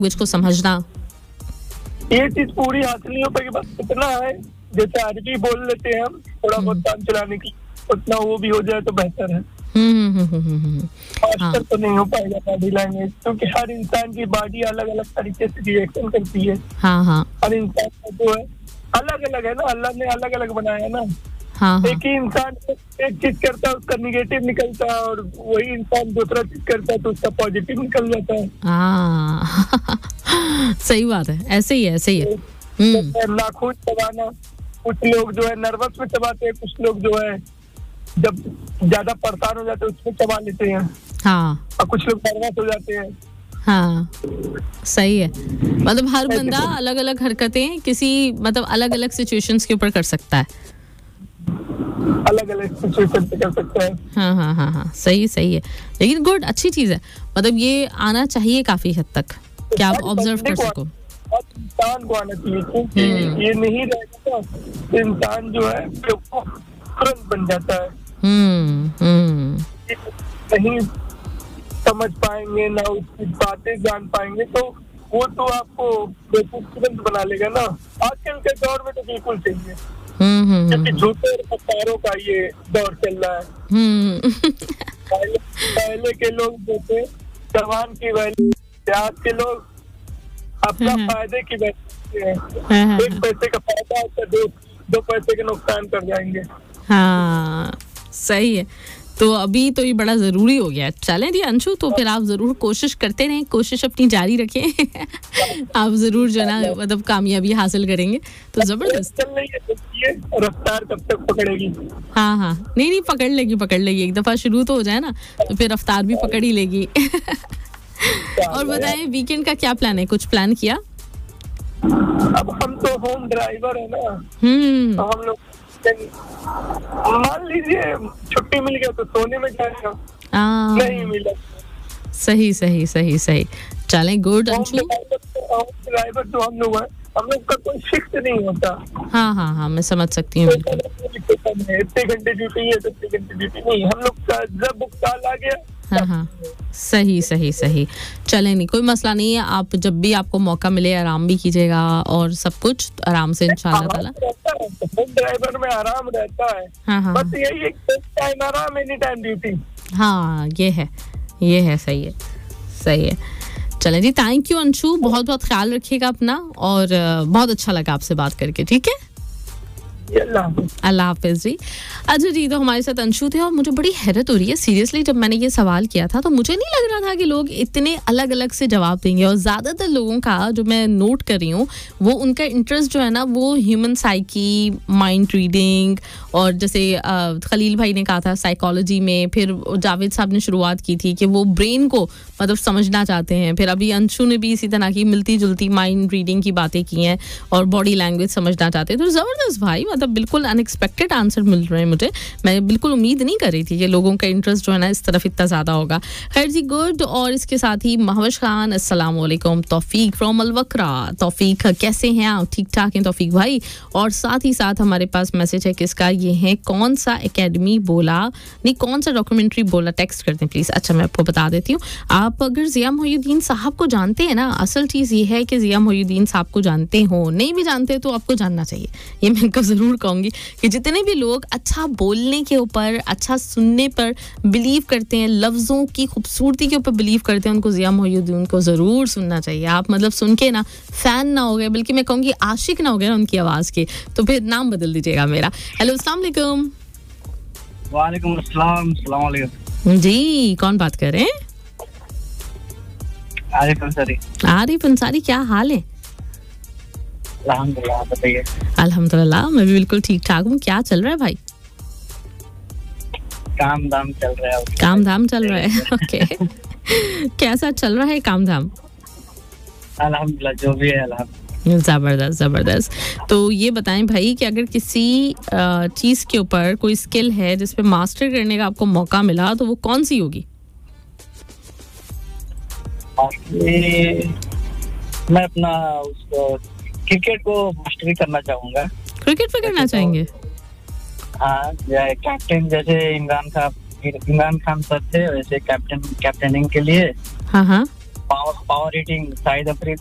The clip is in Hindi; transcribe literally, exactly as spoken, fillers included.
लैंग्वेज को समझना, ये चीज पूरी हासिल नहीं हो पाएगी। बस इतना है, जैसे अरबी बोल लेते हैं हम थोड़ा बहुत काम चलाने की, उतना वो भी हो जाए तो बेहतर है। मास्टर तो नहीं हो पाएगा बॉडी लैंग्वेज, क्योंकि हर इंसान की बॉडी अलग अलग तरीके से रिएक्शन करती है। हाँ हाँ, हर इंसान का जो है अलग अलग है ना, अल्लाह ने अलग अलग बनाया ना। हाँ हाँ, एक ही इंसान एक चीज करता है उसका निगेटिव निकलता है, और वही इंसान दूसरा चीज करता है तो उसका पॉजिटिव निकल जाता है। हाँ सही बात है, ऐसे ही है, ऐसे ही है। नाखून चबाना, कुछ लोग जो है नर्वस में चबाते हैं, कुछ लोग जो है जब ज्यादा परेशान हो जाते हैं उसमें चबा लेते हैं। हाँ, और कुछ लोग नर्वस हो जाते हैं। हाँ सही है, मतलब हर बंदा अलग अलग हरकतें किसी मतलब अलग अलग सिचुएशंस के ऊपर कर सकता है, अलग अलग सिचुएशन पे कर सकता है। हाँ हाँ हाँ हाँ, सही सही है, लेकिन गुड, अच्छी चीज है, मतलब ये आना चाहिए काफी हद तक कि आप ऑब्जर्व कर सको। इंसान को आना चाहिए, क्योंकि ये नहीं रहेगा तो इंसान जो है तुरंत बन जाता है। हम्म हम्म, नहीं समझ पाएंगे ना उसकी बातें जान पाएंगे तो वो तो आपको बेवकूफ तुरंत बना लेगा ना। आजकल के दौर में तो बिल्कुल चाहिए, क्योंकि झूठे और पत्थरों का ये दौर चल रहा है। पहले, पहले के लोग जो थे जवान की वैल्यू, आज के लोग अपना फायदे की वैल्यू है। एक पैसे का फायदा है दो दो पैसे के नुकसान कर जाएंगे। हाँ सही है, तो अभी तो ये बड़ा जरूरी हो गया है। चलें जी अंशु, तो फिर आप जरूर कोशिश करते रहें, कोशिश अपनी जारी रखें आप जरूर जो ना मतलब कामयाबी हासिल करेंगे। तो जबरदस्त चल रही है, रफ्तार कब तक पकड़ेगी? हाँ हाँ, नहीं नहीं पकड़ लेगी, पकड़ लेगी, एक दफा शुरू तो हो जाए ना तो फिर रफ्तार भी पकड़ ही लेगी और बताएं वीकेंड का क्या प्लान है, कुछ प्लान किया? अब हम तो होम ड्राइवर है ना, हम्म, तो हम लोग मान लीजिए छुट्टी मिल गया तो सोने में जाएगा, नहीं मिला सही सही सही सही, चलें गुड अंशु। ड्राइवर जो हम लोग हैं, हम लोग का कोई शिफ्ट नहीं होता। हाँ हाँ हाँ, मैं समझ सकती हूँ। इतने घंटे ड्यूटी है, इतने घंटे ड्यूटी नहीं, हम लोग का जब काल आ गया। हाँ हाँ, सही सही सही, चलें नहीं, कोई मसला नहीं है, आप जब भी आपको मौका मिले आराम भी कीजिएगा और सब कुछ आराम से इंशाल्लाह ताला। ड्राइवर में आराम रहता है। हाँ हाँ, बस यही एक टाइम आराम, एनी टाइम ड्यूटी। हाँ ये है, ये है, सही है सही है। चलें जी, थैंक यू अंशु, बहुत बहुत ख्याल रखिएगा अपना, और बहुत अच्छा लगा आपसे बात करके। ठीक है, अल्लाह हाफिज जी। अच्छा जी, तो हमारे साथ अंशु थे और मुझे बड़ी हैरत हो रही है सीरियसली, जब मैंने ये सवाल किया था तो मुझे नहीं लग रहा था कि लोग इतने अलग अलग से जवाब देंगे, और ज़्यादातर लोगों का जो मैं नोट कर रही हूँ वो उनका इंटरेस्ट जो है ना वो ह्यूमन साइकी, माइंड रीडिंग, और जैसे खलील भाई ने कहा था साइकोलॉजी में, फिर जावेद साहब ने शुरुआत की थी कि वो ब्रेन को मतलब समझना चाहते हैं, फिर अभी अंशु ने भी इसी तरह की मिलती जुलती माइंड रीडिंग की बातें की हैं और बॉडी लैंग्वेज समझना चाहते हैं। तो ज़बरदस्त भाई, मतलब बिल्कुल अनएक्सपेक्टेड आंसर मिल रहे हैं मुझे, मैं बिल्कुल उम्मीद नहीं कर रही थी कि लोगों का इंटरेस्ट जो है ना इस तरफ इतना ज़्यादा होगा। खैर जी, गुड। और इसके साथ ही महवश खान, अस्सलाम वालेकुम, तौफीक फ्रॉम अलवक्रा। तौफीक कैसे हैं आप? ठीक ठाक हैं तौफीक भाई। और साथ ही साथ हमारे पास मैसेज है किसका, ये है कौन सा एकेडमी बोला, नहीं कौन सा डॉक्यूमेंट्री बोला, टेक्स्ट कर दें प्लीज़। अच्छा, मैं आपको बता देती हूँ, आप अगर ज़िया मोहिउद्दीन साहब को जानते हैं ना, असल चीज़ ये है कि ज़िया मोहिउद्दीन साहब को जानते हो, नहीं भी जानते तो आपको जानना चाहिए, ये मैं इनको ज़रूर कहूँगी कि जितने भी लोग अच्छा बोलने के ऊपर, अच्छा सुनने पर बिलीव करते हैं, लफ्ज़ों की खूबसूरती के ऊपर बिलीव करते हैं, उनको ज़िया मोहिउद्दीन को ज़रूर सुनना चाहिए। आप मतलब सुन के ना फ़ैन ना हो गए, बल्कि मैं कहूँगी आशिक ना हो गए उनकी आवाज़ के, तो फिर नाम बदल दीजिएगा मेरा। हेलो, अस्सलाम वालेकुम। वालेकुम अस्सलाम, अस्सलाम वालेकुम जी, कौन बात कर रहे हैं? आरिफ अंसारी। आरिफ अंसारी, क्या हाल है? अल्हम्दुलिल्लाह, बताइए। अल्हम्दुलिल्लाह, मैं भी बिल्कुल ठीक ठाक हूँ। क्या चल रहा है भाई? काम धाम चल रहा है। काम धाम चल रहा है, ओके। कैसा चल रहा है काम धाम? अल्हम्दुलिल्लाह, जो भी है अल्हम्दुलिल्लाह। ज़बरदस्त ज़बरदस्त। तो ये बताएं भाई कि अगर किसी चीज़ के ऊपर कोई स्किल है जिस पे मास्टर करने का आपको मौका मिला तो वो कौन सी होगी? मैं अपना उसको क्रिकेट को मास्टरी करना चाहूँगा। क्रिकेट पे करना चाहेंगे? हाँ, कैप्टन जैसे इमरान खान इमरान खान सर थे वैसे कैप्टन कैप्टनिंग के लिए। हाँ हाँ। Power power hitting Shahid Afridi